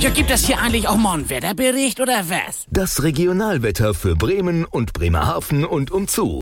Ja, gibt es hier eigentlich auch mal einen Wetterbericht oder was? Das Regionalwetter für Bremen und Bremerhaven und umzu.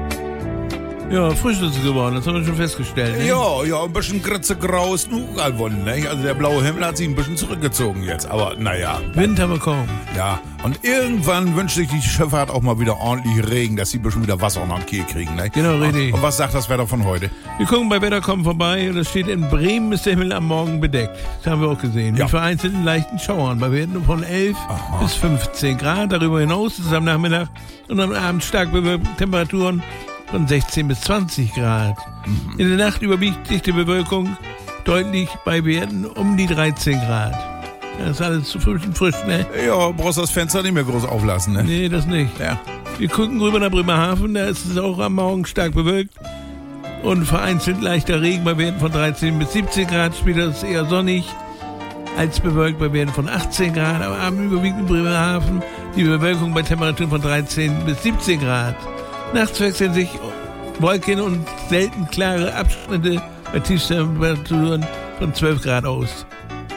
Ja, frisch ist es geworden, das haben wir schon festgestellt. Ne? Ja, ein bisschen grau ist nur geworden, ne? Also der blaue Himmel hat sich ein bisschen zurückgezogen jetzt, aber naja. Wind haben wir kaum. Ja, und irgendwann wünscht sich die Schifffahrt auch mal wieder ordentlich Regen, dass sie ein bisschen wieder Wasser unter den Kiel kriegen, ne? Genau, richtig. Und was sagt das Wetter von heute? Wir gucken bei Wettercom vorbei und es steht, in Bremen ist der Himmel am Morgen bedeckt. Das haben wir auch gesehen. Ja. Mit vereinzelten leichten Schauern bei Werten von 11 bis 15 Grad. Darüber hinaus ist es am Nachmittag und am Abend stark bewölkte Temperaturen von 16 bis 20 Grad. In der Nacht überwiegt dichte Bewölkung deutlich bei Werten um die 13 Grad. Das ist alles zu frisch, ne? Ja, brauchst das Fenster nicht mehr groß auflassen, ne? Nee, das nicht. Ja. Wir gucken rüber nach Bremerhaven, da ist es auch am Morgen stark bewölkt und vereinzelt leichter Regen bei Werten von 13 bis 17 Grad. Später ist es eher sonnig als bewölkt bei Werten von 18 Grad. Aber abends überwiegt in Bremerhaven die Bewölkung bei Temperaturen von 13 bis 17 Grad. Nachts wechseln sich Wolken und selten klare Abschnitte bei Tiefstemperaturen von 12 Grad aus.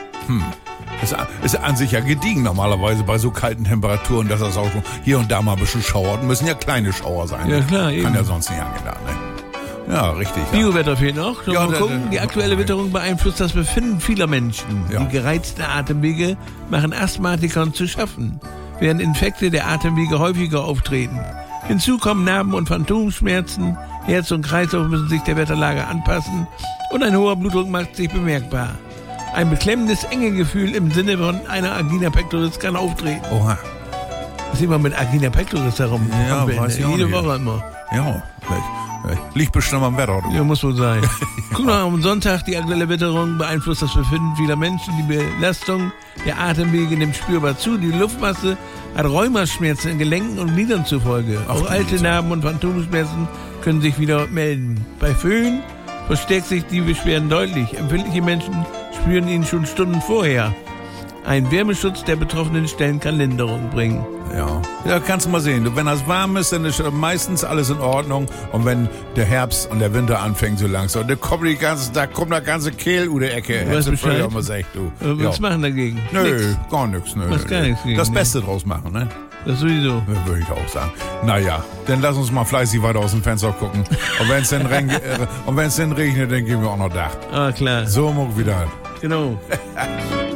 Ist an sich ja gediegen normalerweise bei so kalten Temperaturen, dass das auch schon hier und da mal ein bisschen schauert. Müssen ja kleine Schauer sein. Ja, klar, eben. Kann ja sonst nicht angedacht, ne? Ja, richtig. Ja. Biowetter fehlt noch. Ja, Mal gucken. Die aktuelle Witterung beeinflusst das Befinden vieler Menschen. Ja. Die gereizten Atemwege machen Asthmatikern zu schaffen, während Infekte der Atemwege häufiger auftreten. Hinzu kommen Narben- und Phantomschmerzen, Herz und Kreislauf müssen sich der Wetterlage anpassen und ein hoher Blutdruck macht sich bemerkbar. Ein beklemmendes Engegefühl im Sinne von einer Angina pectoris kann auftreten. Oha. Was immer mit Angina pectoris herum? Ja, weiß ich auch Jede nicht. Woche immer. Ja, liegt bestimmt am Wetter. Ja, muss wohl sein. Guck mal, am Sonntag, die aktuelle Witterung beeinflusst das Befinden vieler Menschen. Die Belastung der Atemwege nimmt spürbar zu. Die Luftmasse hat Rheumaschmerzen in Gelenken und Gliedern zur Folge. Auch alte Narben und Phantomschmerzen können sich wieder melden. Bei Föhn verstärkt sich die Beschwerden deutlich. Empfindliche Menschen spüren ihn schon Stunden vorher. Ein Wärmeschutz der betroffenen Stellen kann Linderung bringen. Ja, kannst du mal sehen. Wenn das warm ist, dann ist meistens alles in Ordnung. Und wenn der Herbst und der Winter anfängt so langsam, dann kommt da kommt der ganze Kehl über die Ecke. Du weißt Bescheid. Auch mal sagt, du. Was machen dagegen? Nö, Nix. gar nichts. Nö. Was gar nichts gegen, Das ne? Beste draus machen, ne? Das sowieso. Ja, würde ich auch sagen. Naja, dann lass uns mal fleißig weiter aus dem Fenster gucken. Und wenn es dann regnet, dann gehen wir auch noch Dach. Ah, klar. So, morgen wieder. Genau.